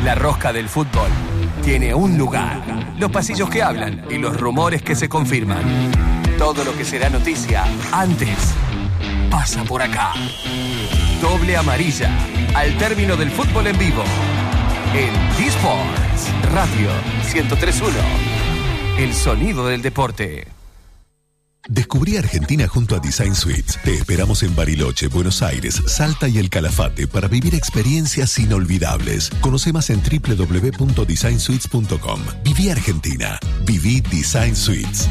La rosca del fútbol tiene un lugar. Los pasillos que hablan y los rumores que se confirman. Todo lo que será noticia antes pasa por acá. Doble amarilla al término del fútbol en vivo. En D-Sports Radio 103.1. El sonido del deporte. Descubrí Argentina junto a Design Suites. Te esperamos en Bariloche, Buenos Aires, Salta y El Calafate para vivir experiencias inolvidables. Conoce más en www.designsuites.com. Viví Argentina. Viví Design Suites.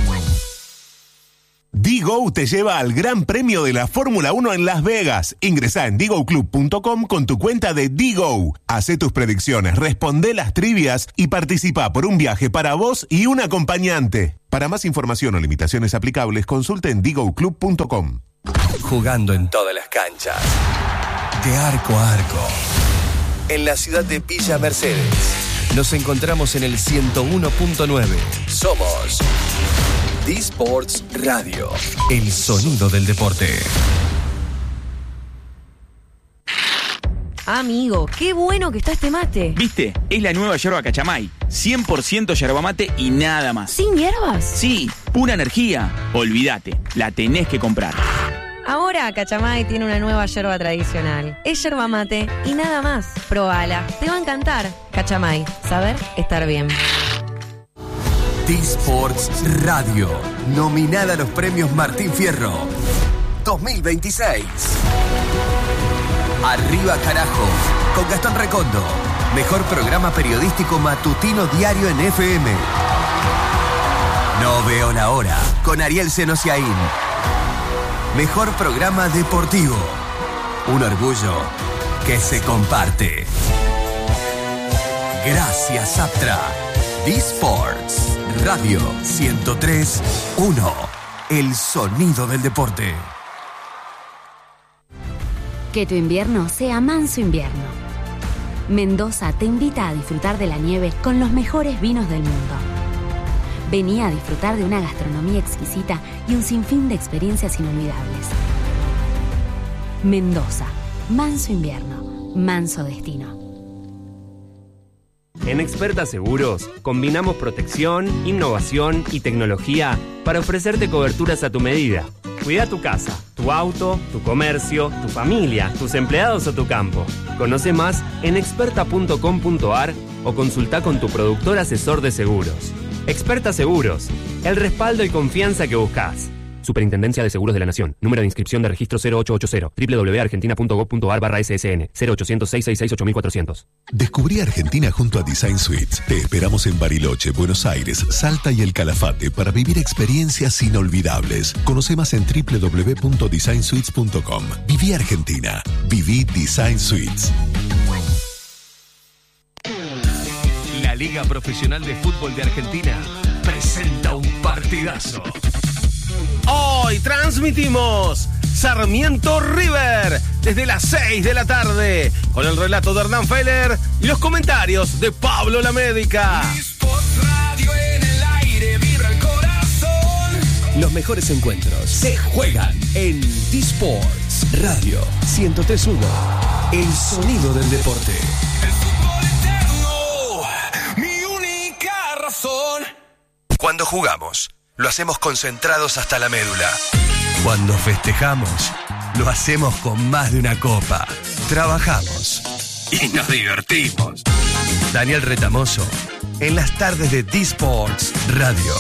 Digo te lleva al Gran Premio de la Fórmula 1 en Las Vegas. Ingresá en digoclub.com con tu cuenta de Digo. Hacé tus predicciones, responde las trivias y participa por un viaje para vos y un acompañante. Para más información o limitaciones aplicables, consulte en digoclub.com. Jugando en todas las canchas. De arco a arco. En la ciudad de Villa Mercedes. Nos encontramos en el 101.9. Somos D-Sports Radio, el sonido del deporte. Amigo, qué bueno que está este mate. ¿Viste? Es la nueva yerba Cachamay. 100% yerba mate y nada más. ¿Sin hierbas? Sí, pura energía. Olvídate, la tenés que comprar. Ahora Cachamay tiene una nueva yerba tradicional. Es yerba mate y nada más. Probala, te va a encantar. Cachamay, saber estar bien. D-Sports Radio, nominada a los premios Martín Fierro 2026. Arriba carajo, con Gastón Recondo. Mejor programa periodístico matutino diario en FM. No veo la hora, con Ariel Senosiaín. Mejor programa deportivo. Un orgullo que se comparte. Gracias, Aptra. D-Sports Radio 103.1. El sonido del deporte. Que tu invierno sea manso invierno. Mendoza te invita a disfrutar de la nieve con los mejores vinos del mundo. Vení a disfrutar de una gastronomía exquisita y un sinfín de experiencias inolvidables. Mendoza, manso invierno, manso destino. En Experta Seguros, combinamos protección, innovación y tecnología para ofrecerte coberturas a tu medida. Cuida tu casa, tu auto, tu comercio, tu familia, tus empleados o tu campo. Conoce más en experta.com.ar o consulta con tu productor asesor de seguros. Experta Seguros, el respaldo y confianza que buscas. Superintendencia de Seguros de la Nación. Número de inscripción de registro 0880. www.argentina.gov.ar/ssn. 0800-666-8400. Descubrí Argentina junto a Design Suites. Te esperamos en Bariloche, Buenos Aires, Salta y El Calafate para vivir experiencias inolvidables. Conoce más en www.designsuites.com. Viví Argentina. Viví Design Suites. La Liga Profesional de Fútbol de Argentina presenta un partidazo. Hoy transmitimos Sarmiento River desde las 6 de la tarde con el relato de Hernán Feller y los comentarios de Pablo Lamédica. Radio en el aire, vibra el corazón. Los mejores encuentros se juegan en D-Sports Radio 103.1. El sonido del deporte. El fútbol eterno, mi única razón. Cuando jugamos, lo hacemos concentrados hasta la médula. Cuando festejamos, lo hacemos con más de una copa. Trabajamos y nos divertimos. Daniel Retamoso, en las tardes de D-Sports Radio.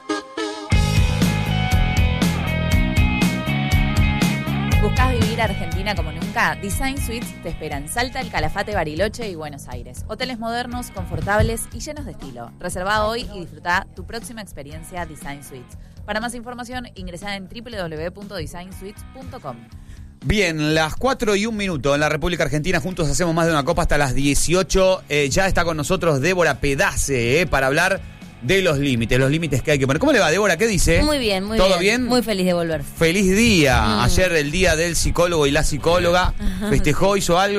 ¿Buscás vivir Argentina como nunca? Design Suites te espera en Salta, El Calafate, Bariloche y Buenos Aires. Hoteles modernos, confortables y llenos de estilo. Reserva hoy y disfruta tu próxima experiencia Design Suites. Para más información, ingresá en www.designsuites.com. Bien, las 4:01 en la República Argentina. Juntos hacemos más de una copa hasta las 18. Ya está con nosotros Débora Pedace para hablar de los límites que hay que poner. ¿Cómo le va, Débora? ¿Qué dice? Muy bien, muy bien. bien. ¿Todo bien? Muy feliz de volver. Feliz día. Ayer el día del psicólogo y la psicóloga. Ajá. Festejó, hizo algo.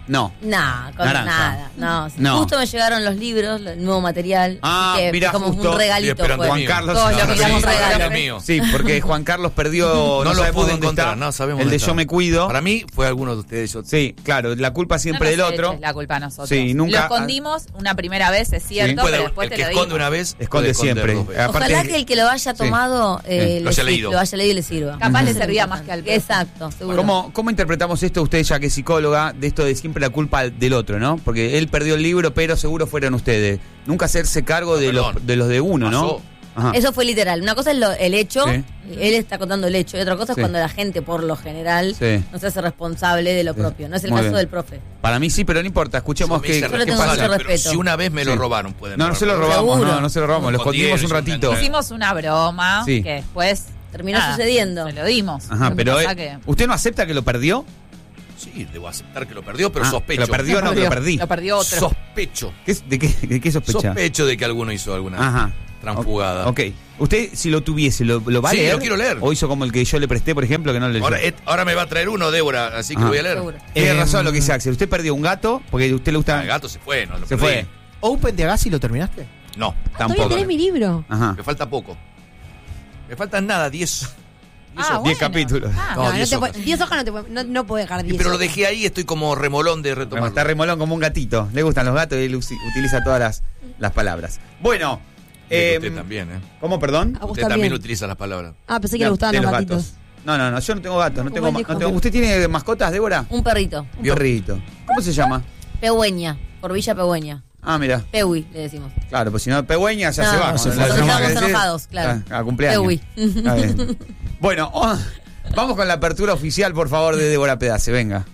No. Nah, con Naranja. nada. No. No. Justo me llegaron los libros, el nuevo material. Ah, que mirá, como justo. un regalito. Estoy esperando Juan mío. Carlos. Todos lo No, queríamos sí, regalar. Era mío. Sí, porque Juan Carlos perdió. No lo sabemos pude dónde encontrar, está. no sabemos El dónde de está. Yo Me Cuido. Para mí fue alguno de ustedes. Sí, claro, la culpa siempre No del nos otro. eches la culpa a nosotros. Sí, nunca- Lo escondimos una primera vez, es cierto, Puede- pero después el te que lo esconde dimos. una vez Esconde puede esconder siempre. dos veces. Aparte- Ojalá que el que lo haya tomado lo haya leído. lo haya leído y le sirva. Capaz le Eso es servía lo más que al importante. profe. Exacto, seguro. ¿Cómo interpretamos esto usted, ya que es psicóloga, de esto de siempre la culpa del otro, ¿no? Porque él perdió el libro, pero seguro fueron ustedes. Nunca hacerse cargo de perdón. los de uno, ¿no? Pasó. Ajá. Eso fue literal. Una cosa es el hecho, Sí. él está contando el hecho, y otra cosa es Sí. cuando la gente, por lo general, Sí. no se hace responsable de lo Sí. propio. No es el Muy caso bien. del profe. Para mí sí, pero no importa. Escuchemos Yo me qué, hice Yo le qué tengo pasa. mucho Pero respeto. si una vez me lo Sí. robaron, pueden No, no se lo robamos, Seguro. no se lo robamos. Lo escondimos un ratito. Hicimos una broma Sí. que después Terminó nada, sucediendo. Se lo dimos. Ajá, Lo que pero pasa que ¿usted no acepta que lo perdió? Sí, debo aceptar que lo perdió, pero Ah, sospecho. que lo perdió, no, que lo perdí. Lo perdió otro. Sospecho. ¿De qué sospecha? Sospecho de que alguno hizo alguna Ajá. transfugada. Ok. ¿Usted, si lo tuviese, lo va a Sí, leer? lo quiero leer. ¿O hizo como el que yo le presté, por ejemplo, que no le leyó? Ahora me va a traer uno, Débora, así que Ah. lo voy a leer. Seguro. Tiene razón lo que dice Axel. Usted perdió un gato porque a usted le gusta... El gato se fue, no lo Se perdí. fue. Open de Agassi, ¿lo terminaste? No, Tampoco. tenés mi libro. Ajá. me falta poco. Me faltan nada, 10. Ah, 10 capítulos. No, 10 te hojas. 10 hojas no puede dejar 10 Pero lo hojas. dejé ahí, estoy como remolón de Bueno, retomar. está remolón como un gatito. Le gustan los gatos y él utiliza todas las palabras. Bueno. Usted también, ¿eh? ¿Cómo, perdón? A vos Usted también también. utiliza las palabras. Ah, pensé que le gustaban De los los gatitos. gatos. No, yo no tengo gatos. No Como tengo, él dijo. no tengo- ¿Usted tiene mascotas, Débora? Un perrito. Un perrito. ¿Cómo se llama? Pegüeña, por Villa Pegüeña. Ah, mira. Pewi, le decimos. Claro, pues si no, Pegüeña ya No, se va. no, Cuando se la fue. llamamos Estamos a decir, enojados, claro. A cumpleaños. Pewi. Está bien. Bueno, vamos con la apertura oficial, por favor, de Débora Pedace. Venga.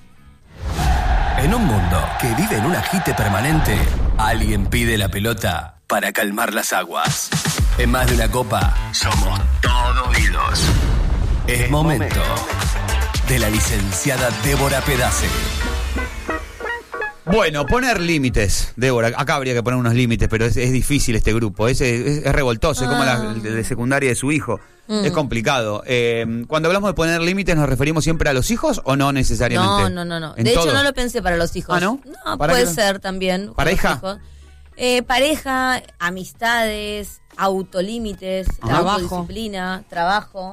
En un mundo que vive en un agite permanente, alguien pide la pelota para calmar las aguas. En Más de una Copa, somos todo oídos. Es momento de la licenciada Débora Pedace. Bueno, poner límites, Débora. Acá habría que poner unos límites, pero es difícil este grupo. Es revoltoso, es como el de secundaria de su hijo. Es complicado. Cuando hablamos de poner límites, ¿nos referimos siempre a los hijos o no necesariamente? No. ¿En De hecho, todo? no lo pensé para los hijos. ¿Ah, no? No, ¿Para puede qué no? ser también. con ¿Pareja? los hijos. Pareja, amistades, autolímites, Ajá. autodisciplina, trabajo.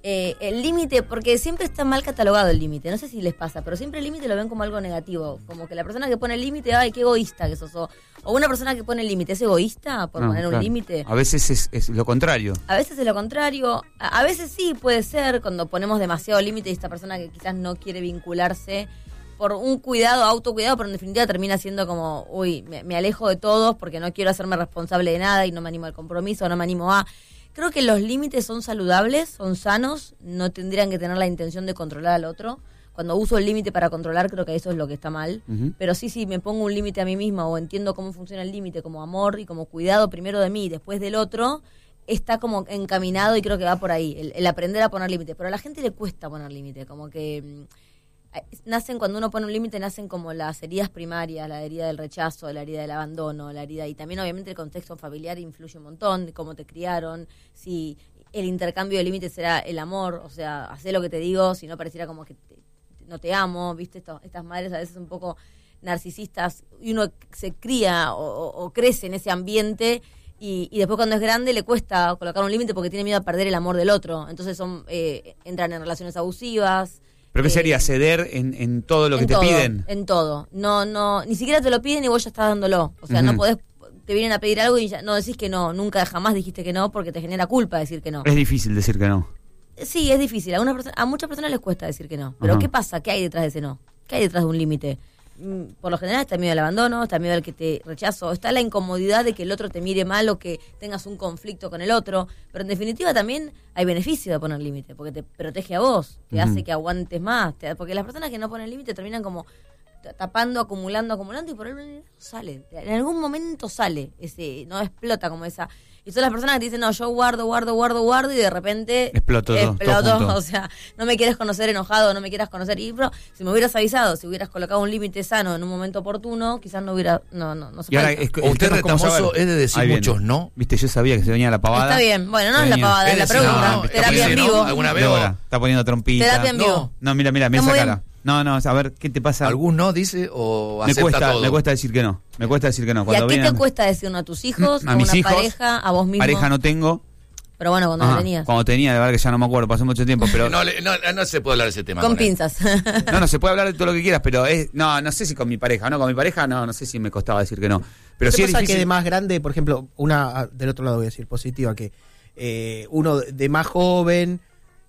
El límite, porque siempre está mal catalogado el límite, no sé si les pasa, pero siempre el límite lo ven como algo negativo, como que la persona que pone el límite, ay, qué egoísta que sos, o una persona que pone el límite, ¿es egoísta por No, poner un claro. límite? A veces es lo contrario. A veces es lo contrario, a veces sí puede ser cuando ponemos demasiado límite y esta persona que quizás no quiere vincularse por un cuidado, autocuidado, pero en definitiva termina siendo como, uy, me alejo de todos porque no quiero hacerme responsable de nada y no me animo al compromiso, no me animo a... Creo que los límites son saludables, son sanos, no tendrían que tener la intención de controlar al otro. Cuando uso el límite para controlar, creo que eso es lo que está mal. Ujú. Pero sí, me pongo un límite a mí misma o entiendo cómo funciona el límite como amor y como cuidado primero de mí y después del otro, está como encaminado y creo que va por ahí, el aprender a poner límite. Pero a la gente le cuesta poner límite, como que nacen, cuando uno pone un límite, nacen como las heridas primarias, la herida del rechazo, la herida del abandono, la herida, y también obviamente el contexto familiar influye un montón, de cómo te criaron, si el intercambio de límites será el amor, o sea, hacé lo que te digo, si no pareciera como que no te amo, viste, estas madres a veces un poco narcisistas, y uno se cría o crece en ese ambiente, y después cuando es grande le cuesta colocar un límite porque tiene miedo a perder el amor del otro, entonces entran en relaciones abusivas. ¿Pero qué sería? ¿Ceder en todo lo que te piden? En todo. No, ni siquiera te lo piden y vos ya estás dándolo. O sea, Ujú. no podés, te vienen a pedir algo y ya no decís que no. Nunca jamás dijiste que no porque te genera culpa decir que no. Es difícil decir que no. Sí, es difícil. A muchas personas les cuesta decir que no. Pero Ajá. ¿qué pasa? ¿Qué hay detrás de ese no? ¿Qué hay detrás de un límite? Por lo general está el miedo al abandono, está el miedo al que te rechazo, está la incomodidad de que el otro te mire mal o que tengas un conflicto con el otro, pero en definitiva también hay beneficio de poner límite, porque te protege a vos, te hace que aguantes más, porque las personas que no ponen límite terminan como tapando, acumulando y por ahí sale, en algún momento sale, no explota como esa... Y son las personas que te dicen, no, yo guardo y de repente Exploto todo junto. o sea, no me quieres conocer enojado, no me quieras conocer. Y bro, si me hubieras avisado, si hubieras colocado un límite sano en un momento oportuno, quizás no hubiera, no se Y ahora, falta. el Usted tema es cómo retamoso saber. es de decir Ahí viene. muchos no. Viste, yo sabía que se venía la pavada. Está bien, bueno, no Se es la venía. pavada, es la decir, pregunta. no, Terapia en ¿no? vivo. ¿Alguna vez? Débora, está poniendo trompita. Terapia en vivo. No, mira, Está esa muy cara. bien. No, a ver, ¿qué te pasa? ¿Algún no dice o Me acepta todo? cuesta decir que no. Me cuesta decir que no. ¿Y a Cuando qué vienen- te cuesta decir no? ¿A tus hijos? A ¿A mis una hijos. pareja? ¿A vos mismo? Pareja no tengo. Pero bueno, cuando Ajá, la tenías. Cuando tenía, de verdad que ya no me acuerdo, pasó mucho tiempo, pero... No se puede hablar de ese tema. Con él. pinzas. No, se puede hablar de todo lo que quieras, pero no sé si con mi pareja, con mi pareja no sé si me costaba decir que no. Pero ¿Qué sí es pasa difícil. que de más grande, por ejemplo, una del otro lado voy a decir positiva, que uno de más joven,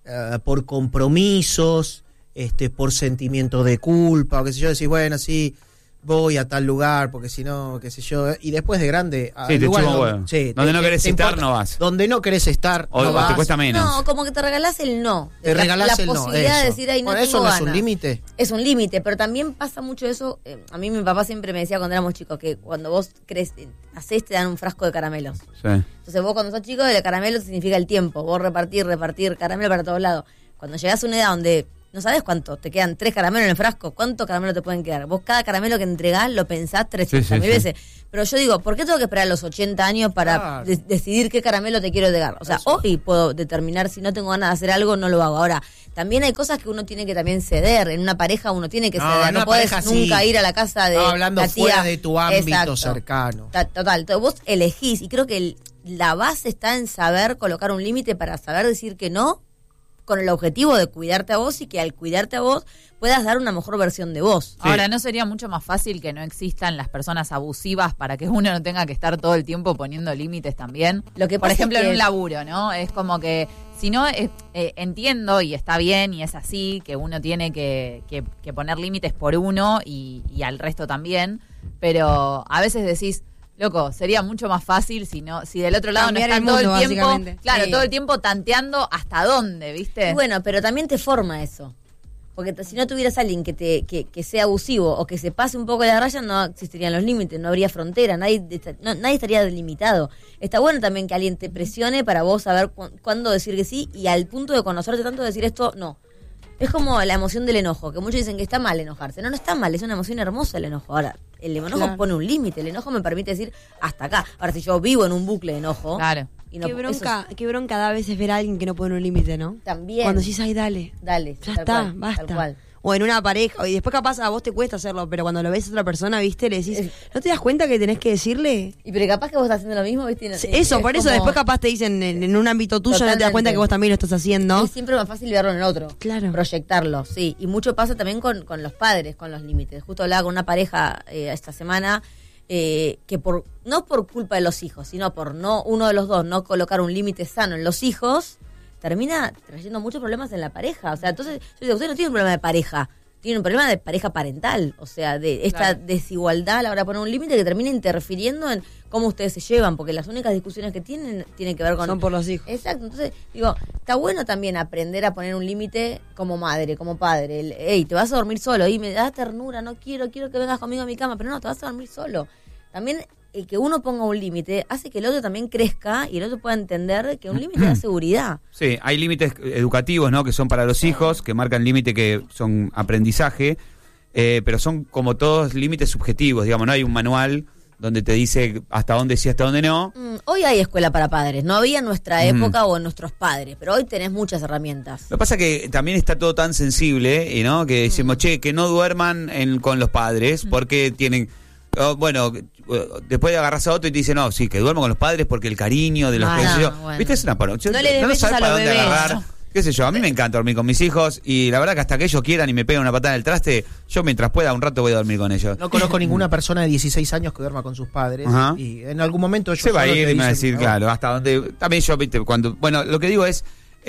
por compromisos, por sentimiento de culpa, o qué sé yo, decís, bueno, sí, voy a tal lugar, porque si no, qué sé yo, y después de grande... Sí, te chupa un huevo. Sí, Donde no querés estar, importa. no vas. Donde no querés estar, O no vas. te cuesta menos. No, como que te regalás el no. Te regalás el no, La posibilidad de eso. decir, ay, no Bueno, tengo ¿eso no es un ganas. límite? Es un límite, pero también pasa mucho eso. A mí mi papá siempre me decía cuando éramos chicos que cuando vos hacés te dan un frasco de caramelos. Sí. Entonces vos cuando sos chico, el caramelo significa el tiempo. Vos repartir caramelo para todos lados. Cuando llegás a una edad donde no sabés cuánto, te quedan 3 caramelos en el frasco, ¿cuántos caramelos te pueden quedar? Vos cada caramelo que entregás lo pensás 300.000 veces. Pero yo digo, ¿por qué tengo que esperar a los 80 años para decidir qué caramelo te quiero entregar? O sea, hoy puedo determinar si no tengo ganas de hacer algo, no lo hago. Ahora, también hay cosas que uno tiene que también ceder. En una pareja uno tiene que ceder. No podés nunca ir a la casa de hablando la tía. fuera de tu ámbito Exacto. cercano. Total, vos elegís y creo que la base está en saber colocar un límite para saber decir que no, con el objetivo de cuidarte a vos y que al cuidarte a vos puedas dar una mejor versión de vos. Ahora, ¿no sería mucho más fácil que no existan las personas abusivas para que uno no tenga que estar todo el tiempo poniendo límites también? Lo que por pasa ejemplo, es que en un laburo, ¿no? Es como que, si no, entiendo y está bien y es así, que uno tiene que poner límites por uno y al resto también, pero a veces decís, loco, sería mucho más fácil si del otro lado Cambiar no el están todo mundo, el tiempo, básicamente. claro, Sí. todo el tiempo tanteando hasta dónde, ¿viste? Y bueno, pero también te forma eso. Porque si no tuvieras alguien que sea abusivo o que se pase un poco de la raya, no existirían los límites, no habría frontera, nadie estaría delimitado. Está bueno también que alguien te presione para vos saber cuándo decir que sí y al punto de conocerte tanto decir esto, no. Es como la emoción del enojo, que muchos dicen que está mal enojarse. No está mal, es una emoción hermosa el enojo. Ahora, el enojo pone un límite, el enojo me permite decir hasta acá. Ahora, si yo vivo en un bucle de enojo... Claro. Y no, qué bronca a veces ver a alguien que no pone un límite, ¿no? También. Cuando decís, ay, dale. Dale. Ya tal está, cual, basta. Tal cual. O en una pareja, y después capaz a vos te cuesta hacerlo, pero cuando lo ves a otra persona, ¿viste? Le decís, ¿no te das cuenta que tenés que decirle? Y pero capaz que vos estás haciendo lo mismo, ¿viste? Eso, por eso después capaz te dicen en un ámbito tuyo, no te das cuenta que vos también lo estás haciendo. Es siempre más fácil verlo en el otro. Claro. Proyectarlo, sí. Y mucho pasa también con los padres, con los límites. Justo hablaba con una pareja esta semana que no por culpa de los hijos, sino por uno de los dos no colocar un límite sano en los hijos, termina trayendo muchos problemas en la pareja. O sea, entonces, yo digo, usted no tiene un problema de pareja, tiene un problema de pareja parental. O sea, de esta desigualdad a la hora de poner un límite que termina interfiriendo en cómo ustedes se llevan, porque las únicas discusiones que tienen que ver con... Son por los hijos. Exacto. Entonces, digo, está bueno también aprender a poner un límite como madre, como padre. Hey, te vas a dormir solo, y me da ternura, no quiero que vengas conmigo a mi cama, pero no, te vas a dormir solo. También el que uno ponga un límite hace que el otro también crezca y el otro pueda entender que un límite da seguridad. Sí, hay límites educativos, ¿no? Que son para los hijos, que marcan límite que son aprendizaje, pero son como todos límites subjetivos, digamos, no hay un manual donde te dice hasta dónde sí, hasta dónde no. Hoy hay escuela para padres, no había en nuestra época o en nuestros padres, pero hoy tenés muchas herramientas. Lo que pasa es que también está todo tan sensible, ¿no? Que decimos, che, que no duerman con los padres porque tienen... bueno, después agarras a otro y te dice, no, sí, que duermo con los padres porque el cariño de los bueno. ¿Viste? Es una paro. No le des besos sabes a para los dónde bebés. agarrar. Qué sé yo, a mí me encanta dormir con mis hijos y la verdad que hasta que ellos quieran y me peguen una patada en el traste, yo mientras pueda un rato voy a dormir con ellos. No conozco ninguna persona de 16 años que duerma con sus padres. Ajá. Y en algún momento ellos Se va a solo ir te y me va a dicen, decir, "No". claro, hasta donde... También yo, viste, cuando... Bueno, lo que digo es,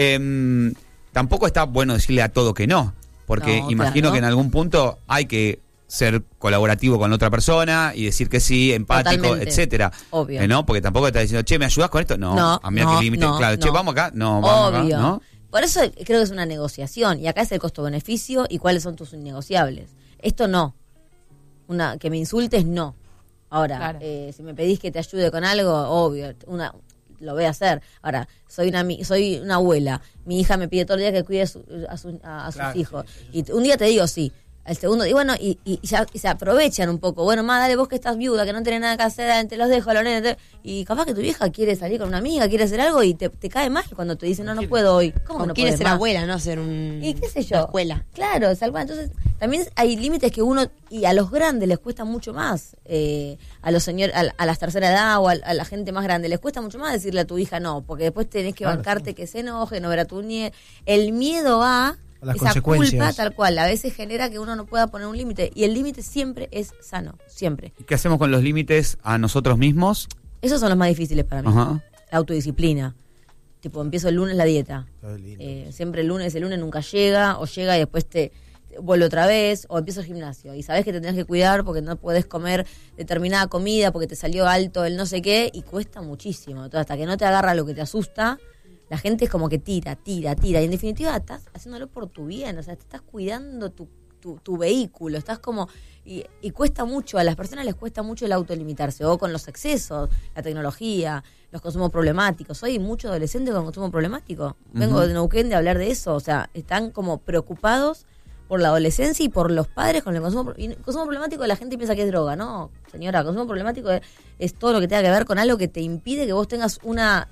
tampoco está bueno decirle a todo que no, porque No, imagino claro. que en algún punto hay que ser colaborativo con la otra persona y decir que sí, empático, Totalmente. etcétera. Obvio. ¿No? Porque tampoco te está diciendo, che, ¿me ayudás con esto? No, No, a mí no, que límite. no, Claro, che, no. vamos acá. No, vamos Obvio. acá, ¿no? Por eso creo que es una negociación. Y acá es el costo-beneficio y cuáles son tus innegociables. Esto no. Que me insultes, no. Ahora, Claro. si me pedís que te ayude con algo, obvio, lo voy a hacer. Ahora, soy una abuela. Mi hija me pide todo el día que cuide a sus Claro, hijos. sí, Y un día te digo sí. El segundo, y bueno, y se aprovechan un poco. Bueno, más dale vos que estás viuda, que no tenés nada que hacer, te los dejo a los nenes. Y capaz que tu vieja quiere salir con una amiga, quiere hacer algo y te cae mal cuando te dicen, no puedo hoy. ¿Cómo O no quiere podés ser más? abuela, no ser un... Y qué sé yo. una escuela. Claro, tal cual. Entonces, también hay límites que uno, y a los grandes les cuesta mucho más, a los señores, a las tercera edad o a la gente más grande, les cuesta mucho más decirle a tu hija no, porque después tenés que bancarte que se enoje, no ver a tu nieta. El miedo a las esa consecuencias. culpa tal cual, a veces genera que uno no pueda poner un límite, y el límite siempre es sano, siempre. ¿Qué hacemos con los límites a nosotros mismos? Esos son los más difíciles para mí. Ajá. La autodisciplina. Tipo, empiezo el lunes la dieta. Siempre el lunes nunca llega, o llega y después te vuelve otra vez, o empiezo el gimnasio. Y sabes que te tenés que cuidar porque no podés comer determinada comida porque te salió alto el no sé qué, y cuesta muchísimo. Entonces, hasta que no te agarra lo que te asusta, la gente es como que tira. Y en definitiva estás haciéndolo por tu bien, o sea, te estás cuidando tu vehículo, estás como... Y cuesta mucho, a las personas les cuesta mucho el autolimitarse, o con los excesos, la tecnología, los consumos problemáticos. Hoy hay mucho adolescente con consumo problemático. Vengo de Neuquén de hablar de eso, o sea, están como preocupados por la adolescencia y por los padres con el consumo. Y el consumo problemático, la gente piensa que es droga, ¿no? Señora, consumo problemático es todo lo que tenga que ver con algo que te impide que vos tengas una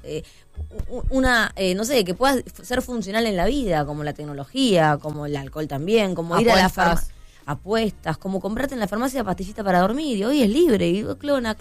no sé, que puedas ser funcional en la vida, como la tecnología, como el alcohol también, como ir a la farmacia. Apuestas, como comprarte en la farmacia pastillita para dormir, y hoy es libre, y clona,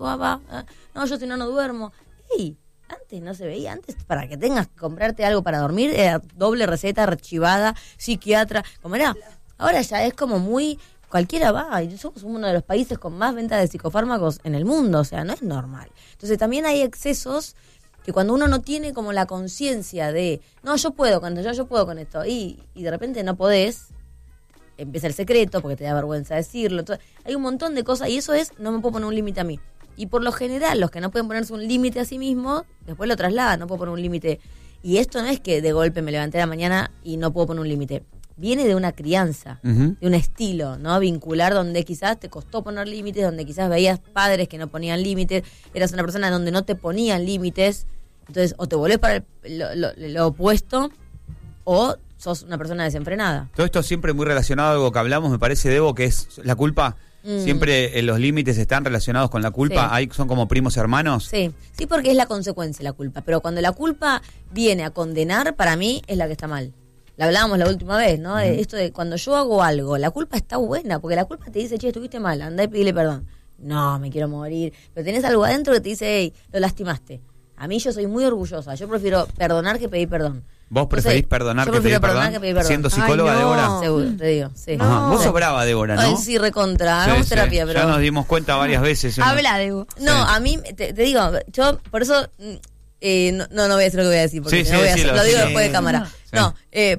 no, yo si no duermo. ¡Ey! Antes no se veía, antes para que tengas que comprarte algo para dormir, era doble receta, archivada, psiquiatra, como era. Ahora ya es como muy, cualquiera va, y somos uno de los países con más ventas de psicofármacos en el mundo, o sea, no es normal. Entonces también hay excesos que cuando uno no tiene como la conciencia de, no, yo puedo con esto, yo puedo con esto, y de repente no podés, empieza el secreto porque te da vergüenza decirlo. Entonces, hay un montón de cosas, y eso es, no me puedo poner un límite a mí. Y por lo general, los que no pueden ponerse un límite a sí mismos, después lo trasladan, no puedo poner un límite. Y esto no es que de golpe me levanté a la mañana y no puedo poner un límite. Viene de una crianza, de un estilo, ¿no? Vincular, donde quizás te costó poner límites, donde quizás veías padres que no ponían límites, eras una persona donde no te ponían límites, entonces o te volvés para lo opuesto, o sos una persona desenfrenada. Todo esto siempre muy relacionado a algo que hablamos, me parece, Debo, que es la culpa. Siempre los límites están relacionados con la culpa. Sí. Ahí son como primos hermanos. Sí, porque es la consecuencia la culpa. Pero cuando la culpa viene a condenar, para mí es la que está mal. La hablábamos la última vez, ¿no? Esto de cuando yo hago algo, la culpa está buena, porque la culpa te dice, che, estuviste mal, andá y pedile perdón. No, me quiero morir. Pero tenés algo adentro que te dice, hey, lo lastimaste. A mí yo soy muy orgullosa. Yo prefiero perdonar que pedir perdón. ¿Vos preferís perdonar que pedir perdón? Siendo psicóloga, Ay, no. Débora. Seguro, te digo, sí. Ajá. Vos sos brava, Débora, ¿no? Ay, sí, recontra. Hagamos terapia, pero... Ya nos dimos cuenta varias veces. Habla, Debo. No, a mí, te digo, yo por eso... no voy a decir lo que voy a decir, porque Sí, no voy a sí, hacer, lo digo después de cámara. Sí. No,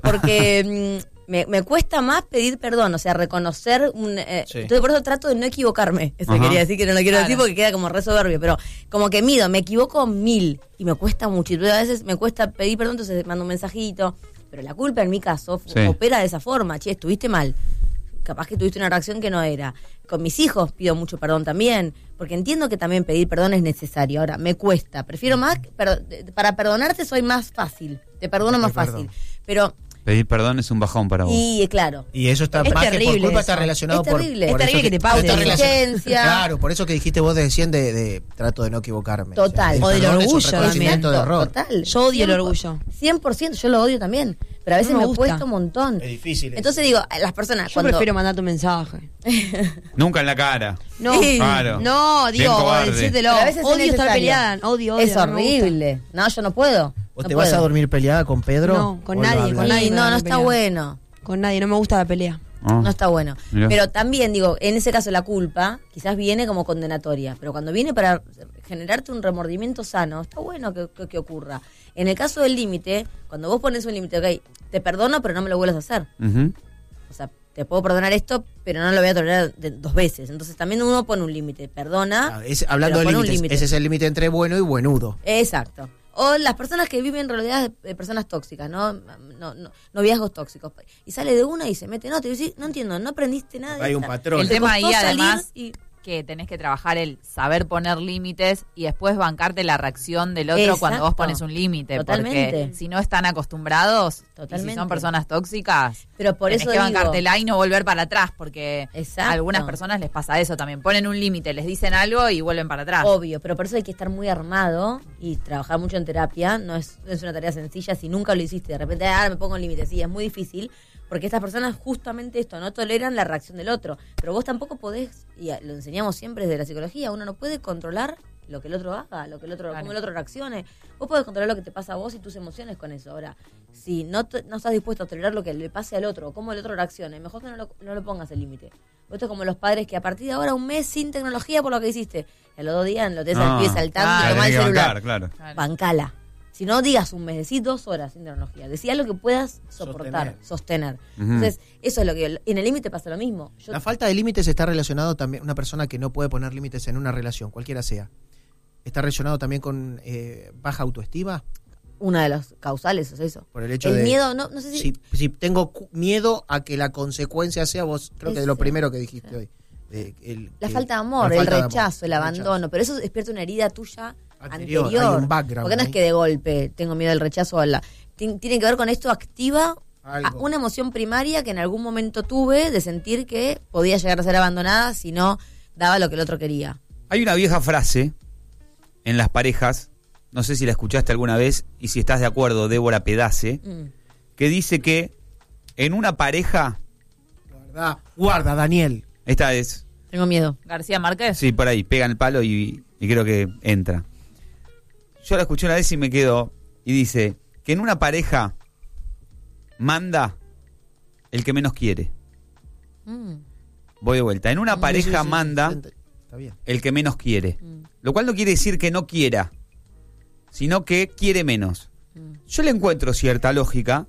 porque me cuesta más pedir perdón, o sea, reconocer un... Entonces por eso trato de no equivocarme. Eso quería decir, que no lo quiero decir porque queda como re soberbio, pero como que mido, me equivoco 1000 y me cuesta mucho. Y a veces me cuesta pedir perdón, entonces mando un mensajito. Pero la culpa en mi caso opera de esa forma. Che, estuviste mal. Capaz que tuviste una reacción que no era. Con mis hijos pido mucho perdón también, porque entiendo que también pedir perdón es necesario. Ahora, me cuesta. Prefiero más... para perdonarte soy más fácil. Te perdono más fácil. Pero... Pedir perdón es un bajón para vos. Y claro. Y eso está Es más que por terrible culpa, eso. está relacionado Es terrible. por Es terrible eso que te pase. está relacionado- Negligencia. Claro, por eso que dijiste vos decían de trato de no equivocarme. Total. el O del perdón es un orgullo reconocimiento de también. error. Total. Yo odio el 100%, orgullo. 100%, yo lo odio también. Pero a veces No me me gusta. cuesta un montón. Es difícil. Entonces digo, las personas Yo cuando... prefiero mandarte un mensaje. Nunca en la cara. No, Sí. Claro. no, Bien digo, cobarde. decírtelo. Pero a veces es Odio estar necesario. peleada. Odio. Es no me gusta. horrible. No, yo no puedo. ¿O No te vas puedo. a dormir peleada con Pedro? No, con ¿O lo nadie, hablas? con nadie. Y no me está pelea. bueno. Con nadie, no me gusta la pelea. Ah. No está bueno. Mirá. Pero también, digo, en ese caso la culpa quizás viene como condenatoria, pero cuando viene para generarte un remordimiento sano, está bueno que ocurra. En el caso del límite, cuando vos pones un límite, ok, te perdono, pero no me lo vuelvas a hacer. Ujú. O sea, te puedo perdonar esto, pero no lo voy a tolerar 2 veces. Entonces también uno pone un límite, perdona. Ah, hablando de pero pone un límites, límite. ese es el límite entre bueno y buenudo. Exacto. O las personas que viven rodeadas de personas tóxicas, ¿no? Noviazgos tóxicos. Y sale de una y se mete en otra. Y decís, no entiendo, no aprendiste nada. de Hay un esta. patrón. El Te tema ahí, costó salir además, y- que tenés que trabajar el saber poner límites y después bancarte la reacción del otro Exacto. cuando vos pones un límite. Totalmente. Porque si no están acostumbrados, y si Totalmente. son personas tóxicas, Pero por tenés eso que digo- bancártela y no volver para atrás, porque Exacto. a algunas personas les pasa eso también. Ponen un límite, les dicen algo y vuelven para atrás. Obvio, pero por eso hay que estar muy armado y trabajar mucho en terapia. No es una tarea sencilla si nunca lo hiciste. De repente, ahora me pongo un límite. Sí, es muy difícil Porque estas personas justamente esto, no toleran la reacción del otro. Pero vos tampoco podés, y lo enseñamos siempre desde la psicología, uno no puede controlar lo que el otro haga, lo que el otro, cómo el otro reaccione. Vos podés controlar lo que te pasa a vos y tus emociones con eso. Ahora, si no estás dispuesto a tolerar lo que le pase al otro, o cómo el otro reaccione, mejor que no lo pongas el límite. Esto es como los padres que a partir de ahora un mes sin tecnología por lo que hiciste. Y a los 2 días lo tenés al pie saltando y tomás el celular. Claro. Bancala. Si no digas un mes, decís 2 horas sin tecnología. Decía lo que puedas soportar, sostener. Entonces, eso es lo que... En el límite pasa lo mismo. La falta de límites está relacionado también, una persona que no puede poner límites en una relación, cualquiera sea, ¿está relacionado también con baja autoestima? Una de las causales es eso. Por el hecho el de... miedo, no sé si tengo miedo a que la consecuencia sea vos, creo que de lo primero que dijiste hoy. La falta de amor, el rechazo, el abandono, pero eso despierta una herida tuya anterior. Hay un background. Porque no es que de golpe tengo miedo del rechazo. Tiene que ver con esto, activa una emoción primaria que en algún momento tuve de sentir que podía llegar a ser abandonada si no daba lo que el otro quería. Hay una vieja frase en las parejas, no sé si la escuchaste alguna vez y si estás de acuerdo, Débora Pedace, que dice que en una pareja... Guarda, Daniel. Esta es... Tengo miedo. García Márquez. Sí, por ahí, pegan el palo y creo que entra. Yo la escuché una vez y me quedo, y dice que en una pareja manda el que menos quiere. Voy de vuelta. En una pareja manda el que menos quiere. Lo cual no quiere decir que no quiera, sino que quiere menos. Yo le encuentro cierta lógica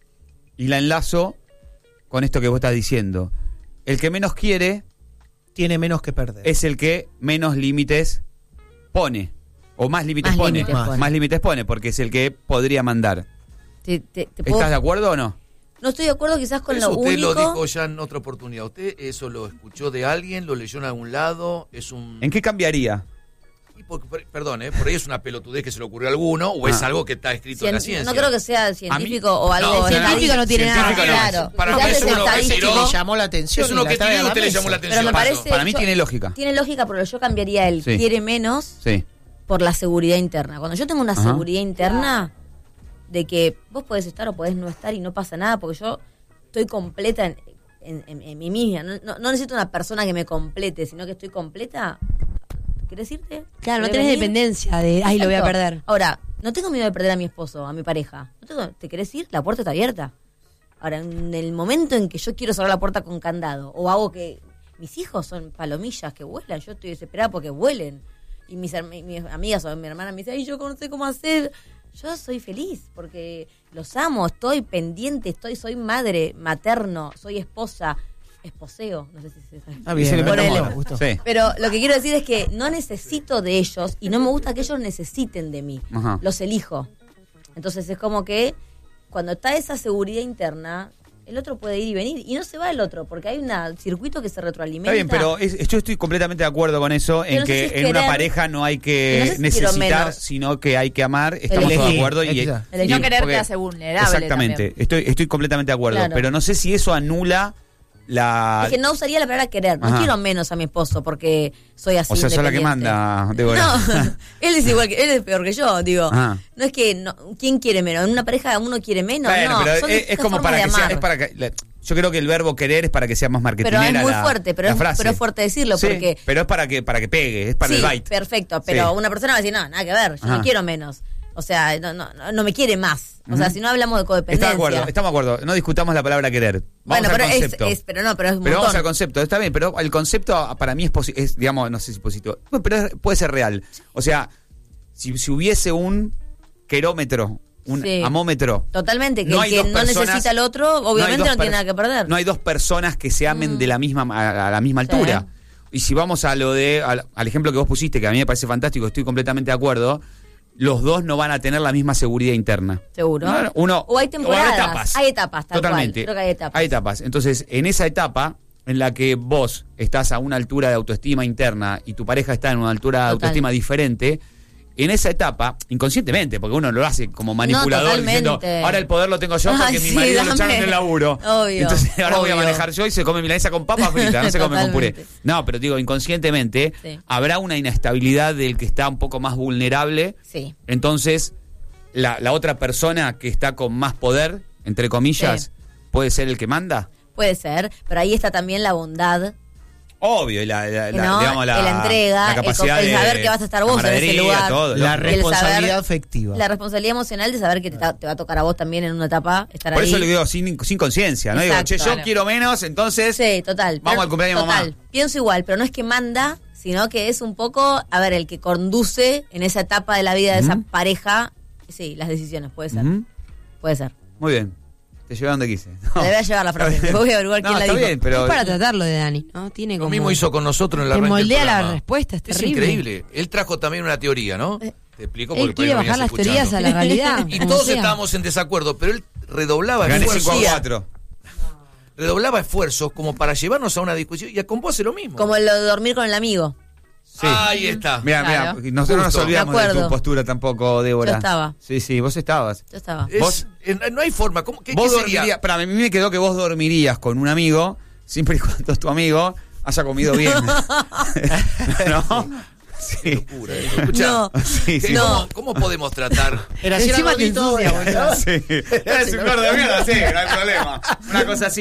y la enlazo con esto que vos estás diciendo. El que menos quiere tiene menos que perder. Es el que menos límites pone. O más límites pone. Más límites pone, porque es el que podría mandar. ¿Estás de acuerdo o no? No estoy de acuerdo quizás con eso lo usted único... Usted lo dijo ya en otra oportunidad. ¿Usted eso lo escuchó de alguien? ¿Lo leyó en algún lado? ¿En qué cambiaría? Perdón, por ahí es una pelotudez que se le ocurrió a alguno o es algo que está escrito en la ciencia. No creo que sea científico o algo... científico no tiene nada. Claro. Para mí es uno que le llamó la atención. Es uno que tiró y usted le llamó la atención. Pero me parece, para mí tiene lógica. Tiene lógica, pero yo cambiaría el quiere menos por la seguridad interna. Cuando yo tengo una seguridad interna de que vos podés estar o podés no estar y no pasa nada, porque yo estoy completa en mí misma. No necesito una persona que me complete, sino que estoy completa... ¿Querés irte? Claro, no tenés dependencia de, ay, lo voy a perder. Ahora, no tengo miedo de perder a mi esposo, a mi pareja. ¿Te querés ir? La puerta está abierta. Ahora, en el momento en que yo quiero cerrar la puerta con candado, o hago que mis hijos son palomillas que vuelan, yo estoy desesperada porque vuelen. Y mis amigas o mi hermana me dicen, ay, yo no sé cómo hacer. Yo soy feliz porque los amo, estoy pendiente, soy madre, materno, soy esposa. Esposeo, no sé si se sabe. Sí. Pero lo que quiero decir es que no necesito de ellos y no me gusta que ellos necesiten de mí. Los elijo. Entonces es como que cuando está esa seguridad interna, el otro puede ir y venir y no se va el otro porque hay un circuito que se retroalimenta. Está bien, pero yo estoy completamente de acuerdo con eso, en que en una pareja no hay que necesitar, sino que hay que amar. Estamos todos de acuerdo. Y no querer te hace vulnerable. Exactamente, estoy completamente de acuerdo, pero no sé si eso anula Es que no usaría la palabra querer. No quiero menos a mi esposo porque soy así. O sea, sos la que manda, Débora. No, él es igual que él, es peor que yo, digo. No es que ¿quién quiere menos? En una pareja uno quiere menos. Bueno, no, pero es como para que sea, yo creo que el verbo querer es para que sea más marketinera. Pero es muy fuerte, pero es fuerte decirlo porque. Pero es para que pegue, es para el bite. Perfecto, pero una persona va a decir, no, nada que ver, yo no quiero menos. O sea, no me quiere más. O sea, si no hablamos de codependencia. Estamos de acuerdo. No discutamos la palabra querer. Vamos al concepto. Pero es un Pero vamos al concepto. Está bien, pero el concepto para mí es digamos, no sé si positivo. Pero puede ser real. O sea, si hubiese un querómetro, un amómetro. Totalmente, que el que no necesita al otro, obviamente no tiene nada que perder. No hay dos personas que se amen de a la misma altura. Y si vamos a al ejemplo que vos pusiste, que a mí me parece fantástico, estoy completamente de acuerdo. Los dos no van a tener la misma seguridad interna. ¿Seguro? O hay temporadas. Hay etapas, tal totalmente. Cual. Creo que hay etapas. Hay etapas. Entonces, en esa etapa en la que vos estás a una altura de autoestima interna y tu pareja está en una altura de autoestima diferente, en esa etapa, inconscientemente, porque uno lo hace como manipulador, diciendo, ahora el poder lo tengo yo porque mi marido lo echaron del laburo. Obvio, entonces ahora voy a manejar yo y se come milanesa con papa frita, no se come con puré. No, pero digo, inconscientemente habrá una inestabilidad del que está un poco más vulnerable. Sí. Entonces, la otra persona que está con más poder, entre comillas, ¿Puede ser el que manda? Puede ser, pero ahí está también la bondad. Obvio, digamos, la entrega, la capacidad el saber que vas a estar vos en ese lugar, todo, la responsabilidad afectiva, la responsabilidad emocional de saber que te va a tocar a vos también en una etapa estar Por ahí. eso le digo sin conciencia, ¿no? Exacto, digo, yo quiero menos, entonces sí, total. Vamos al cumpleaños total. mamá. Pienso igual, pero no es que manda, sino que es un poco, el que conduce en esa etapa de la vida de esa pareja, sí, las decisiones, puede ser. Puede ser. Muy bien. Te llevé a donde quise. No. Le voy a llevar la frase. Voy a averiguar quién la dijo. Bien, pero es para tratarlo de Dani, ¿no? Tiene como... Lo mismo hizo con nosotros en la te arranque del moldea la programa. respuesta, es terrible. Es increíble. Él trajo también una teoría, ¿no? Te explico porque él quiere bajar las teorías a la realidad. Y todos estábamos en desacuerdo, pero él redoblaba esfuerzos. 5-4. Redoblaba esfuerzos como para llevarnos a una discusión y con vos hace lo mismo. Como lo de dormir con el amigo. Sí. Ahí está. Mira, Claro. nosotros no nos olvidamos de tu postura tampoco, Débora. Yo estaba. Sí, vos estabas. Yo estaba. Vos, no hay forma. ¿Qué vos sería? dormirías, para mí me quedó que vos dormirías con un amigo, siempre y cuando tu amigo haya comido bien. ¿No? Sí. Locura eso. Escuchá, No. Sí. ¿Cómo podemos tratar? Era así, Encima te ensucia, boludo. Sí. Es un gordo de mierda, sí, no hay problema. Una cosa así.